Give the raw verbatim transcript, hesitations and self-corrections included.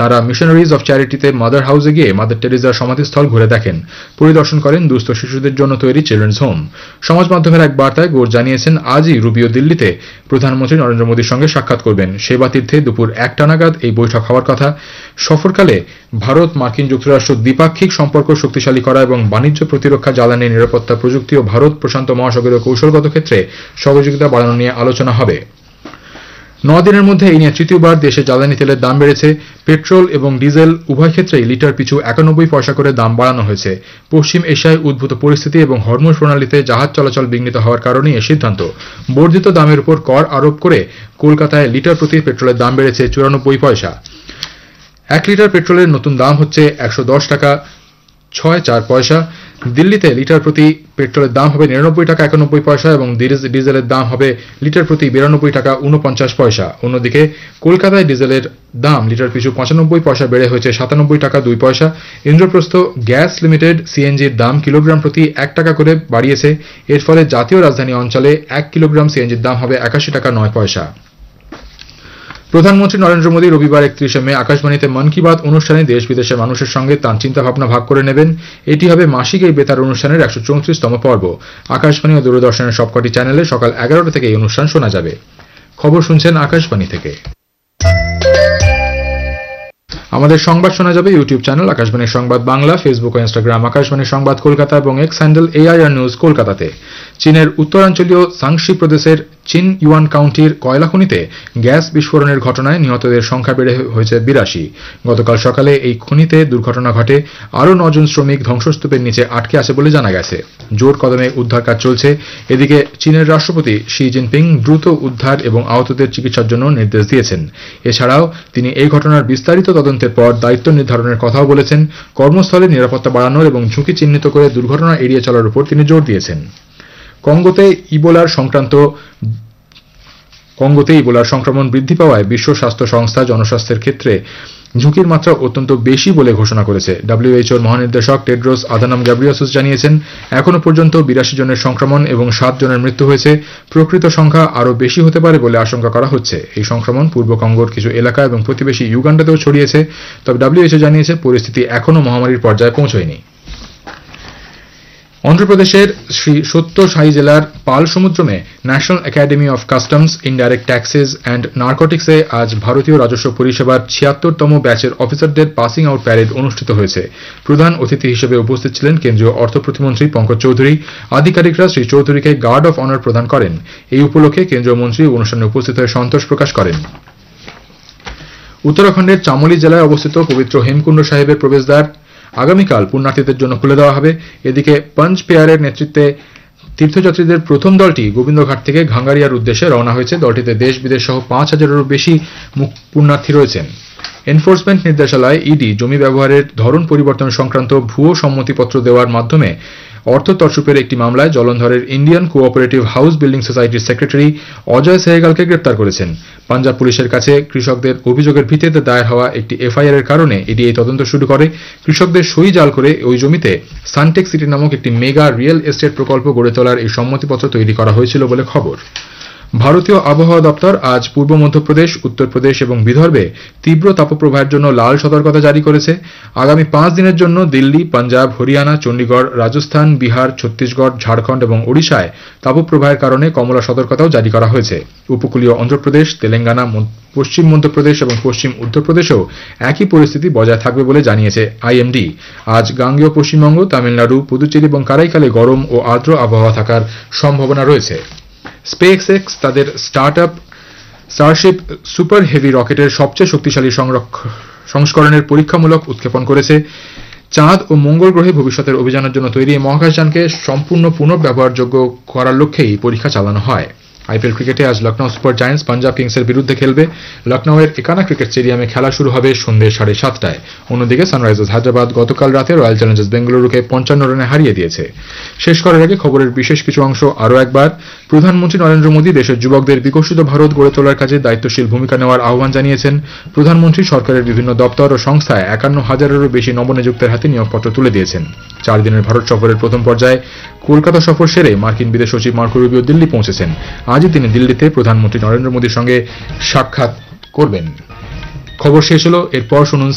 তারা missionaries of চ্যারিটিতে mother হাউসে গিয়ে মাদার টেরিজার সমাধিস্থল ঘুরে দেখেন, পরিদর্শন করেন দুস্থ শিশুদের জন্য তৈরি চিলড্রেন্স হোম। সমাজ মাধ্যমের এক বার্তায় গোর জানিয়েছেন, আজই রুবিও দিল্লিতে প্রধানমন্ত্রী নরেন্দ্র মোদীর সঙ্গে সাক্ষাৎ করবেন। সেবা তীর্থে দুপুর একটা নাগাদ এই বৈঠক হওয়ার কথা। সফরকালে ভারত মার্কিন যুক্তরাষ্ট্র দ্বিপাক্ষিক সম্পর্ক শক্তিশালী করা এবং বাণিজ্য, প্রতিরক্ষা, জ্বালানি, নিরাপত্তা, প্রযুক্তি ও ভারত প্রশান্ত মহাসাগরীয় কৌশলগত ক্ষেত্রে সহযোগিতা বাড়ানো নিয়ে আলোচনা হবে। নদিনের মধ্যে এই নিয়ে তৃতীয়বার দেশে জ্বালানি তেলের দাম বেড়েছে। পেট্রোল এবং ডিজেল উভয় ক্ষেত্রেই লিটার পিছু একানব্বই পয়সা করে দাম বাড়ানো হয়েছে। পশ্চিম এশিয়ায় উদ্ভূত পরিস্থিতি এবং হরমুজ প্রণালীতে জাহাজ চলাচল বিঘ্নিত হওয়ার কারণে এই সিদ্ধান্ত। বর্ধিত দামের উপর কর আরোপ করে কলকাতায় লিটার প্রতি পেট্রোলের দাম বেড়েছে চুরানব্বই পয়সা। এক লিটার পেট্রোলের নতুন দাম হচ্ছে একশো দশ টাকা ছয় চার পয়সা। দিল্লিতে লিটার প্রতি পেট্রোলের দাম হবে নিরানব্বই টাকা একানব্বই পয়সা এবং ডিজেলের দাম হবে লিটার প্রতি বিরানব্বই টাকা উনপঞ্চাশ পয়সা। অন্যদিকে কলকাতায় ডিজেলের দাম লিটার পিছু পঁচানব্বই পয়সা বেড়ে হয়েছে সাতানব্বই টাকা দুই পয়সা। ইন্দ্রপ্রস্থ গ্যাস লিমিটেড সিএনজির দাম কিলোগ্রাম প্রতি এক টাকা করে বাড়িয়েছে। এর ফলে জাতীয় রাজধানী অঞ্চলে এক কিলোগ্রাম সিএনজির দাম হবে একাশি টাকা নয় পয়সা। প্রধানমন্ত্রী নরেন্দ্র মোদী রবিবার একত্রিশে মে আকাশবাণীতে মন কি বাত অনুষ্ঠানে দেশ বিদেশের মানুষের সঙ্গে তাঁর চিন্তাভাবনা ভাগ করে নেবেন। এটি হবে মাসিক এই বেতার অনুষ্ঠানের একশো চৌত্রিশতম পর্ব। আকাশবাণী ও দূরদর্শনের সবকটি চ্যানেলে সকাল এগারোটা থেকে এই অনুষ্ঠান শোনা যাবে। খবর শুনছেন আকাশবাণী থেকে। আমাদের সংবাদ শোনা যাবে ইউটিউব চ্যানেল আকাশবাণী সংবাদ বাংলা, ফেসবুক ও ইনস্টাগ্রাম আকাশবাণী সংবাদ কলকাতা এবং এক্স হ্যান্ডেল এআইআর নিউজ কলকাতাতে। চীনের উত্তরাঞ্চলীয় সাংশি প্রদেশের চিন ইউয়ান কাউন্টির কয়লা খনিতে গ্যাস বিস্ফোরণের ঘটনায় নিহতদের সংখ্যা বেড়ে হয়েছে বিরাশি। গতকাল সকালে এই খনিতে দুর্ঘটনা ঘটে। আরও নজন শ্রমিক ধ্বংসস্তূপের নিচে আটকে আছে বলে জানা গেছে। জোর কদমে উদ্ধার কাজ চলছে। এদিকে চীনের রাষ্ট্রপতি শি জিনপিং দ্রুত উদ্ধার এবং আহতদের চিকিৎসার জন্য নির্দেশ দিয়েছেন। এছাড়াও তিনি এই ঘটনার বিস্তারিত তদন্তের পর দায়িত্ব নির্ধারণের কথাও বলেছেন। কর্মস্থলে নিরাপত্তা বাড়ানোর এবং ঝুঁকি চিহ্নিত করে দুর্ঘটনা এড়িয়ে চলার উপর তিনি জোর দিয়েছেন। কঙ্গোতে ইবোলার সংক্রান্ত কঙ্গোতে ইবোলার সংক্রমণ বৃদ্ধি পাওয়ায় বিশ্ব স্বাস্থ্য সংস্থা জনস্বাস্থ্যের ক্ষেত্রে ঝুঁকির মাত্রা অত্যন্ত বেশি বলে ঘোষণা করেছে। ডব্লিউএইচওর মহানির্দেশক টেড্রোস আধানম গ্যাব্রিয়াসুস জানিয়েছেন, এখনো পর্যন্ত বিরাশি জনের সংক্রমণ এবং সাত জনের মৃত্যু হয়েছে। প্রকৃত সংখ্যা আরও বেশি হতে পারে বলে আশঙ্কা করা হচ্ছে। এই সংক্রমণ পূর্ব কঙ্গোর কিছু এলাকা এবং প্রতিবেশী ইউগান্ডাতেও ছড়িয়েছে। তবে ডব্লিউএইচও জানিয়েছে পরিস্থিতি এখনো মহামারীর পর্যায়ে পৌঁছয়নি। অন্ধ্রপ্রদেশের শ্রী সত্য সাই জেলার পাল সমুদ্রমে national academy of customs, indirect taxes and নার্কোটিক্সে আজ ভারতীয় রাজস্ব পরিষেবার ছিয়াত্তরতম ব্যাচের অফিসারদের পাসিং আউট প্যারেড অনুষ্ঠিত হয়েছে। প্রধান অতিথি হিসেবে উপস্থিত ছিলেন কেন্দ্রীয় অর্থ প্রতিমন্ত্রী পঙ্কজ চৌধুরী। আধিকারিকরা শ্রী চৌধুরীকে গার্ড অফ অনার প্রদান করেন। এই উপলক্ষে কেন্দ্রীয় মন্ত্রী অনুষ্ঠানে উপস্থিত হয়ে সন্তোষ প্রকাশ করেন। উত্তরাখণ্ডের চামোলি জেলায় অবস্থিত পবিত্র হেমকুণ্ড সাহেবের প্রবেশদ্বার আগামীকাল পুণ্যার্থীদের জন্য খুলে দেওয়া হবে। এদিকে পঞ্চ পেয়ারের নেতৃত্বে তীর্থযাত্রীদের প্রথম দলটি গোবিন্দঘাট থেকে ঘাঙ্গারিয়ার উদ্দেশ্যে রওনা হয়েছে। দলটিতে দেশ বিদেশ সহ পাঁচ হাজারেরও বেশি পুণ্যার্থী রয়েছেন। এনফোর্সমেন্ট নির্দেশালয় ইডি জমি ব্যবহারের ধরন পরিবর্তন সংক্রান্ত ভুয়ো সম্মতিপত্র দেওয়ার মাধ্যমে অর্থ তছরূপের একটি মামলায় জলন্ধরের ইন্ডিয়ান কোঅপারেটিভ হাউস বিল্ডিং সোসাইটির সেক্রেটারি অজয় সেহগালকে গ্রেপ্তার করেছেন। পাঞ্জাব পুলিশের কাছে কৃষকদের অভিযোগের ভিত্তিতে দায়ের হওয়া একটি এফআইআর এর কারণে ইডি এই তদন্ত শুরু করে। কৃষকদের সই জাল করে ওই জমিতে সানটেক সিটি নামক একটি মেগা রিয়েল এস্টেট প্রকল্প গড়ে তোলার এই সম্মতিপত্র তৈরি করা হয়েছিল বলে খবর। ভারতীয় আবহাওয়া দপ্তর আজ পূর্ব মধ্যপ্রদেশ, উত্তরপ্রদেশ এবং বিদর্ভে তীব্র তাপপ্রবাহের জন্য লাল সতর্কতা জারি করেছে। আগামী পাঁচ দিনের জন্য দিল্লি, পাঞ্জাব, হরিয়ানা, চণ্ডীগড়, রাজস্থান, বিহার, ছত্তিশগড়, ঝাড়খণ্ড এবং ওড়িশায় তাপপ্রবাহের কারণে কমলা সতর্কতাও জারি করা হয়েছে। উপকূলীয় অন্ধ্রপ্রদেশ, তেলেঙ্গানা, পশ্চিম মধ্যপ্রদেশ এবং পশ্চিম উত্তরপ্রদেশেও একই পরিস্থিতি বজায় থাকবে বলে জানিয়েছে আইএমডি। আজ গাঙ্গেয় পশ্চিমবঙ্গ, তামিলনাড়ু, পুদুচেরি এবং কারাইকালে গরম ও আর্দ্র আবহাওয়া থাকার সম্ভাবনা রয়েছে। স্পেসএক্স তাদের স্টার্টআপ স্টারশিপ সুপার হেভি রকেটের সবচেয়ে শক্তিশালী সংস্করণের পরীক্ষামূলক উৎক্ষেপণ করেছে। চাঁদ ও মঙ্গল গ্রহে ভবিষ্যতের অভিযানের জন্য তৈরি মহাকাশযানকে সম্পূর্ণ পুনর্ব্যবহারযোগ্য করার লক্ষ্যেই পরীক্ষা চালানো হয়। আইপিএল ক্রিকেটে আজ লখনৌ সুপার জায়ান্টস পাঞ্জাব কিংসের বিরুদ্ধে খেলবে। লখনৌয়ের একানা ক্রিকেট স্টেডিয়ামে খেলা শুরু হবে সন্ধ্যে সাড়ে সাতটায়। অন্যদিকে সানরাইজার্স হায়দ্রাবাদ গতকাল রাতে রয়্যাল চ্যালেঞ্জার্স বেঙ্গালুরুকে পঞ্চান্ন রানে হারিয়ে দিয়েছে। শেষ করার আগে খবরের বিশেষ কিছু অংশ আরও একবার। প্রধানমন্ত্রী নরেন্দ্র মোদী দেশের যুবকদের বিকশিত ভারত গড়ে তোলার কাজে দায়িত্বশীল ভূমিকা নেওয়ার আহ্বান জানিয়েছেন। প্রধানমন্ত্রী সরকারের বিভিন্ন দপ্তর ও সংস্থায় একান্ন হাজারেরও বেশি নবনিযুক্তের হাতে নিয়োগপত্র তুলে দিয়েছেন। চার দিনের ভারত সফরের প্রথম পর্যায়ে কলকাতা সফর সেরে মার্কিন বিদেশ সচিব মার্কো রুবিও দিল্লি পৌঁছেছেন। আজই তিনি দিল্লিতে প্রধানমন্ত্রী নরেন্দ্র মোদীর সঙ্গে সাক্ষাৎ করবেন। খবর শেষ হলো। এরপর শুনুন